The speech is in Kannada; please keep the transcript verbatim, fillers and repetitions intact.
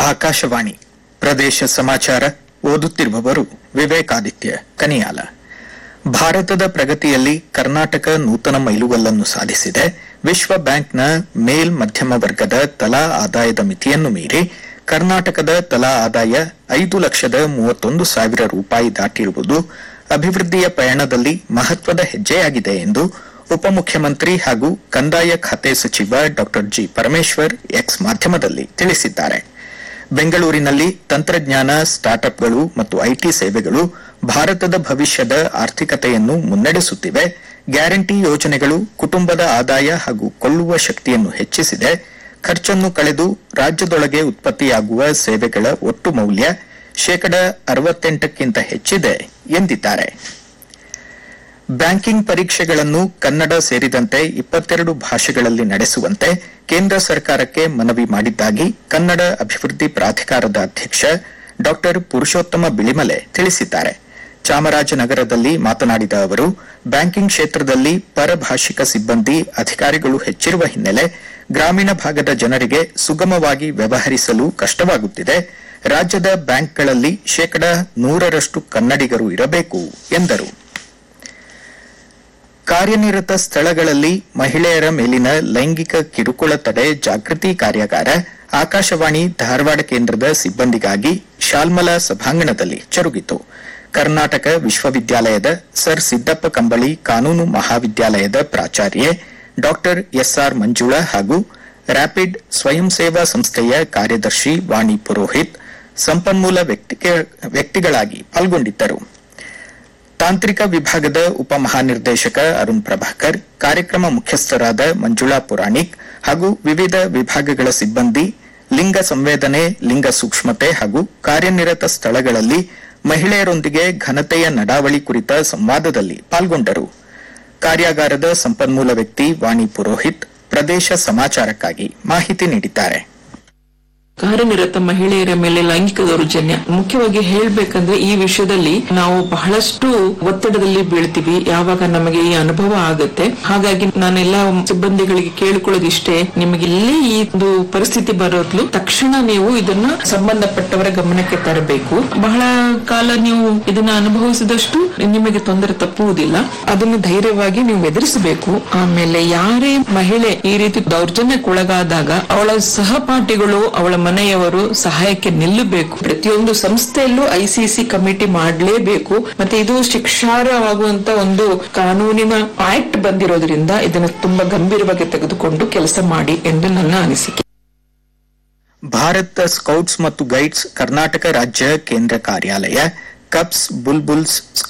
ಆಕಾಶವಾಣಿ ಪ್ರದೇಶ ಸಮಾಚಾರ ಓದುತ್ತಿರುವವರು ವಿವೇಕಾದಿತ್ಯ ಕನಿಯಾಲ. ಭಾರತದ ಪ್ರಗತಿಯಲ್ಲಿ ಕರ್ನಾಟಕ ನೂತನ ಮೈಲುಗಲ್ಲನ್ನು ಸಾಧಿಸಿದೆ. ವಿಶ್ವ ಬ್ಯಾಂಕ್ನ ಮೇಲ್ ಮಧ್ಯಮ ವರ್ಗದ ತಲಾ ಆದಾಯದ ಮಿತಿಯನ್ನು ಮೀರಿ ಕರ್ನಾಟಕದ ತಲಾ ಆದಾಯ ಐದು ಲಕ್ಷದ ಮೂವತ್ತೊಂದು ಸಾವಿರ ರೂಪಾಯಿ ದಾಟಿರುವುದು ಅಭಿವೃದ್ಧಿಯ ಪಯಣದಲ್ಲಿ ಮಹತ್ವದ ಹೆಜ್ಜೆಯಾಗಿದೆ ಎಂದು ಉಪಮುಖ್ಯಮಂತ್ರಿ ಹಾಗೂ ಕಂದಾಯ ಖಾತೆ ಸಚಿವ ಡಾ ಜಿ ಪರಮೇಶ್ವರ್ ಎಕ್ಸ್ ಮಾಧ್ಯಮದಲ್ಲಿ ತಿಳಿಸಿದ್ದಾರೆ. ಬೆಂಗಳೂರಿನಲ್ಲಿ ತಂತ್ರಜ್ಞಾನ, ಸ್ಟಾರ್ಟ್ಅಪ್ಗಳು ಮತ್ತು ಐಟಿ ಸೇವೆಗಳು ಭಾರತದ ಭವಿಷ್ಯದ ಆರ್ಥಿಕತೆಯನ್ನು ಮುನ್ನಡೆಸುತ್ತಿವೆ. ಗ್ಯಾರಂಟಿ ಯೋಜನೆಗಳು ಕುಟುಂಬದ ಆದಾಯ ಹಾಗೂ ಕೊಳ್ಳುವ ಶಕ್ತಿಯನ್ನು ಹೆಚ್ಚಿಸಿದೆ. ಖರ್ಚನ್ನು ಕಳೆದು ರಾಜ್ಯದೊಳಗೆ ಉತ್ಪತ್ತಿಯಾಗುವ ಸೇವೆಗಳ ಒಟ್ಟು ಮೌಲ್ಯ ಶೇಕಡ ಅರವತ್ತೆಂಟಕ್ಕಿಂತ ಹೆಚ್ಚಿದೆ ಎಂದಿದ್ದಾರೆ. ಬ್ಯಾಂಕಿಂಗ್ ಪರೀಕ್ಷೆಗಳನ್ನು ಕನ್ನಡ ಸೇರಿದಂತೆ ಇಪ್ಪತ್ತೆರಡು ಭಾಷೆಗಳಲ್ಲಿ ನಡೆಸುವಂತೆ ಕೇಂದ್ರ ಸರ್ಕಾರಕ್ಕೆ ಮನವಿ ಮಾಡಿದ್ದಾಗಿ ಕನ್ನಡ ಅಭಿವೃದ್ಧಿ ಪ್ರಾಧಿಕಾರದ ಅಧ್ಯಕ್ಷ ಡಾ ಪುರುಷೋತ್ತಮ ಬಿಳಿಮಲೆ ತಿಳಿಸಿದ್ದಾರೆ. ಚಾಮರಾಜನಗರದಲ್ಲಿ ಮಾತನಾಡಿದ ಅವರು, ಬ್ಯಾಂಕಿಂಗ್ ಕ್ಷೇತ್ರದಲ್ಲಿ ಪರಭಾಷಿಕ ಸಿಬ್ಬಂದಿ ಅಧಿಕಾರಿಗಳು ಹೆಚ್ಚಿರುವ ಹಿನ್ನೆಲೆ ಗ್ರಾಮೀಣ ಭಾಗದ ಜನರಿಗೆ ಸುಗಮವಾಗಿ ವ್ಯವಹರಿಸಲು ಕಷ್ಟವಾಗುತ್ತಿದೆ. ರಾಜ್ಯದ ಬ್ಯಾಂಕ್ಗಳಲ್ಲಿ ಶೇಕಡ ನೂರರಷ್ಟು ಕನ್ನಡಿಗರು ಇರಬೇಕು ಎಂದರು. ಕಾರ್ಯನಿರತ ಸ್ಥಳಗಳಲ್ಲಿ ಮಹಿಳೆಯರ ಮೇಲಿನ ಲೈಂಗಿಕ ಕಿರುಕುಳ ತಡೆ ಜಾಗೃತಿ ಕಾರ್ಯಾಗಾರ ಆಕಾಶವಾಣಿ ಧಾರವಾಡ ಕೇಂದ್ರದ ಸಿಬ್ಬಂದಿಗಾಗಿ ಶಾಲ್ಮಲಾ ಸಭಾಂಗಣದಲ್ಲಿ ಜರುಗಿತು. ಕರ್ನಾಟಕ ವಿಶ್ವವಿದ್ಯಾಲಯದ ಸರ್ ಸಿದ್ದಪ್ಪ ಕಂಬಳಿ ಕಾನೂನು ಮಹಾವಿದ್ಯಾಲಯದ ಪ್ರಾಚಾರ್ಯೆ ಡಾ ಎಸ್ಆರ್ ಮಂಜುಳಾ ಹಾಗೂ ರ್ಯಾಪಿಡ್ ಸ್ವಯಂ ಸೇವಾ ಸಂಸ್ಥೆಯ ಕಾರ್ಯದರ್ಶಿ ವಾಣಿ ಪುರೋಹಿತ್ ಸಂಪನ್ಮೂಲ ವ್ಯಕ್ತಿಗಳಾಗಿ ಪಾಲ್ಗೊಂಡಿದ್ದರು. ತಾಂತ್ರಿಕ ವಿಭಾಗದ ಉಪಮಹಾನಿರ್ದೇಶಕ ಅರುಣ್ ಪ್ರಭಾಕರ್, ಕಾರ್ಯಕ್ರಮ ಮುಖ್ಯಸ್ಥರಾದ ಮಂಜುಳಾ ಪುರಾಣಿಕ್ ಹಾಗೂ ವಿವಿಧ ವಿಭಾಗಗಳ ಸಿಬ್ಬಂದಿ ಲಿಂಗ ಸಂವೇದನೆ, ಲಿಂಗ ಸೂಕ್ಷ್ಮತೆ ಹಾಗೂ ಕಾರ್ಯನಿರತ ಸ್ಥಳಗಳಲ್ಲಿ ಮಹಿಳೆಯರೊಂದಿಗೆ ಘನತೆಯ ನಡಾವಳಿ ಕುರಿತ ಸಂವಾದದಲ್ಲಿ ಪಾಲ್ಗೊಂಡರು. ಕಾರ್ಯಾಗಾರದ ಸಂಪನ್ಮೂಲ ವ್ಯಕ್ತಿ ವಾಣಿ ಪುರೋಹಿತ್ ಪ್ರದೇಶ ಸಮಾಚಾರಕ್ಕಾಗಿ ಮಾಹಿತಿ ನೀಡಿದ್ದಾರೆ. ಕಾರ್ಯನಿರತ ಮಹಿಳೆಯರ ಮೇಲೆ ಲೈಂಗಿಕ ದೌರ್ಜನ್ಯ ಮುಖ್ಯವಾಗಿ ಹೇಳ್ಬೇಕಂದ್ರೆ ಈ ವಿಷಯದಲ್ಲಿ ನಾವು ಬಹಳಷ್ಟು ಒತ್ತಡದಲ್ಲಿ ಬೀಳ್ತೀವಿ ಯಾವಾಗ ನಮಗೆ ಈ ಅನುಭವ ಆಗುತ್ತೆ. ಹಾಗಾಗಿ ನಾನೆಲ್ಲ ಸಿಬ್ಬಂದಿಗಳಿಗೆ ಕೇಳಿಕೊಳ್ಳೋದಿಷ್ಟೇ, ನಿಮಗೆ ಇಲ್ಲೇ ಈ ಒಂದು ಪರಿಸ್ಥಿತಿ ಬರೋದ್ಲು ತಕ್ಷಣ ನೀವು ಇದನ್ನ ಸಂಬಂಧಪಟ್ಟವರ ಗಮನಕ್ಕೆ ತರಬೇಕು. ಬಹಳ ಕಾಲ ನೀವು ಇದನ್ನ ಅನುಭವಿಸಿದಷ್ಟು ನಿಮಗೆ ತೊಂದರೆ ತಪ್ಪುವುದಿಲ್ಲ. ಅದನ್ನು ಧೈರ್ಯವಾಗಿ ನೀವು ಎದುರಿಸಬೇಕು. ಆಮೇಲೆ ಯಾರೇ ಮಹಿಳೆ ಈ ರೀತಿ ದೌರ್ಜನ್ಯಕ್ಕೊಳಗಾದಾಗ ಅವಳ ಸಹಪಾಠಿಗಳು, ಅವಳ ಮನೆಯವರು ಸಹಾಯಕ್ಕೆ ನಿಲ್ಲಬೇಕು. ಪ್ರತಿಯೊಂದು ಸಂಸ್ಥೆಯಲ್ಲೂ ಐಸಿಸಿ ಕಮಿಟಿ ಮಾಡಲೇಬೇಕು. ಮತ್ತೆ ಇದು ಶಿಕ್ಷಾರ್ಹವಾಗುವಂತ ಒಂದು ಕಾನೂನಿನ ಆಕ್ಟ್ ಬಂದಿರೋದ್ರಿಂದ ಇದನ್ನು ತುಂಬಾ ಗಂಭೀರವಾಗಿ ತೆಗೆದುಕೊಂಡು ಕೆಲಸ ಮಾಡಿ ಎಂದು ನನ್ನ ಅನಿಸಿಕೆ. ಭಾರತ ಸ್ಕೌಟ್ಸ್ ಮತ್ತು ಗೈಡ್ಸ್ ಕರ್ನಾಟಕ ರಾಜ್ಯ ಕೇಂದ್ರ ಕಾರ್ಯಾಲಯ ಕಪ್ಸ್ ಬುಲ್ಬುಲ್ಸ್